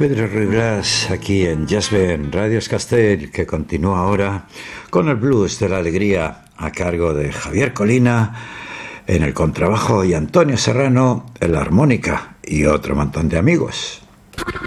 Pedro Ruiblas aquí en Jazzben Radio Castell, que continúa ahora con el blues de la alegría a cargo de Javier Colina en el contrabajo y Antonio Serrano en la armónica y otro montón de amigos.